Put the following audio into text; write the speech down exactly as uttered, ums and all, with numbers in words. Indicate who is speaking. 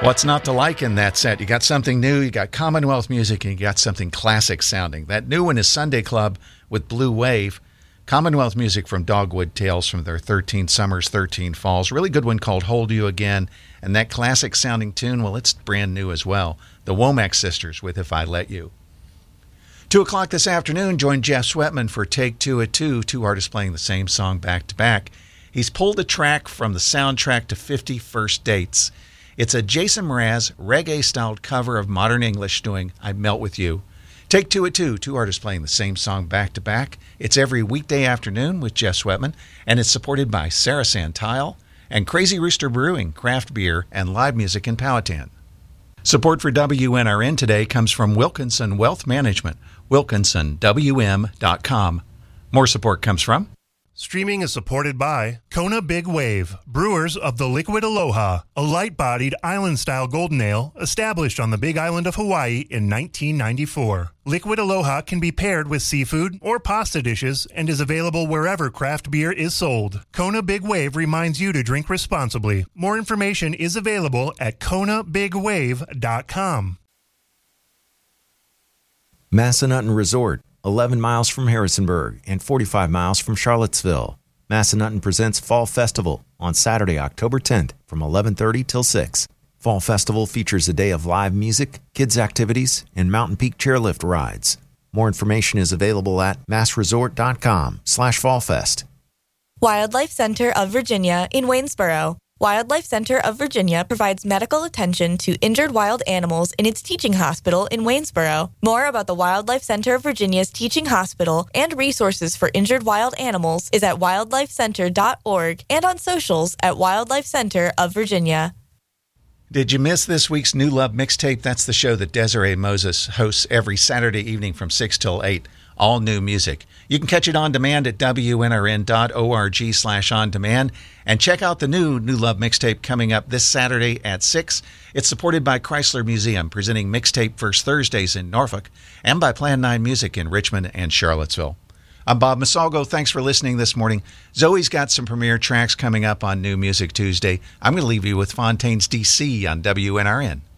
Speaker 1: What's not to like in that set? You got something new, you got Commonwealth music, and you got something classic sounding. That new one is Sunday Club with Blue Wave. Commonwealth music from Dogwood Tales from their thirteen Summers, thirteen Falls. Really good one called Hold You Again. And that classic sounding tune, well, it's brand new as well. The Womack Sisters with If I Let You. Two o'clock this afternoon, join Jeff Sweatman for Take Two at Two. Two artists playing the same song back to back. He's pulled a track from the soundtrack to fifty First Dates. It's a Jason Mraz reggae-styled cover of Modern English doing I Melt With You. Take Two at Two, two artists playing the same song back-to-back. It's every weekday afternoon with Jeff Sweatman, and it's supported by Sarah Santile and Crazy Rooster Brewing, craft beer, and live music in Powhatan. Support for W N R N today comes from Wilkinson Wealth Management, wilkinson w m dot com. More support comes from...
Speaker 2: Streaming is supported by Kona Big Wave, brewers of the Liquid Aloha, a light-bodied island-style golden ale established on the Big Island of Hawaii in nineteen ninety-four. Liquid Aloha can be paired with seafood or pasta dishes and is available wherever craft beer is sold. Kona Big Wave reminds you to drink responsibly. More information is available at kona big wave dot com.
Speaker 3: Massanutten Resort, eleven miles from Harrisonburg and forty-five miles from Charlottesville. Massanutten presents Fall Festival on Saturday, October tenth from eleven thirty till six. Fall Festival features a day of live music, kids' activities, and mountain peak chairlift rides. More information is available at massresort.com slash fallfest.
Speaker 4: Wildlife Center of Virginia in Waynesboro. Wildlife Center of Virginia provides medical attention to injured wild animals in its teaching hospital in Waynesboro. More about the Wildlife Center of Virginia's teaching hospital and resources for injured wild animals is at wildlife center dot org and on socials at Wildlife Center of Virginia.
Speaker 1: Did you miss this week's New Love Mixtape? That's the show that Desiree Moses hosts every Saturday evening from six till eight. All new music. You can catch it on demand at w n r n dot org slash on demand and check out the new New Love Mixtape coming up this Saturday at six. It's supported by Chrysler Museum, presenting Mixtape First Thursdays in Norfolk, and by Plan nine Music in Richmond and Charlottesville. I'm Bob Masalgo. Thanks for listening this morning. Zoe's got some premiere tracks coming up on New Music Tuesday. I'm going to leave you with Fontaine's D C on W N R N.